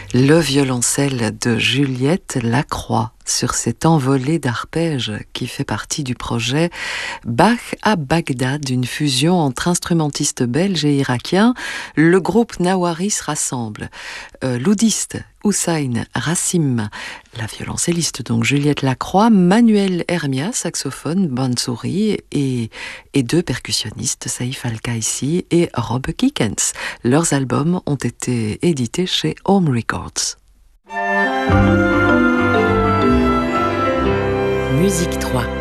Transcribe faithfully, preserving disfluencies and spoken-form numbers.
Le violoncelle de Juliette Lacroix sur cet envolé d'arpèges qui fait partie du projet Bach à Bagdad, une fusion entre instrumentistes belges et irakiens. Le groupe Nawari se rassemble. Euh, l'oudiste Hussein Rassim, la violoncelliste donc Juliette Lacroix, Manuel Hermia, saxophone, Bansouri et, et deux percussionnistes, Saïf Al-Kaissi et Rob Kickens. Leurs albums ont été édités chez Home Records. Musique trois.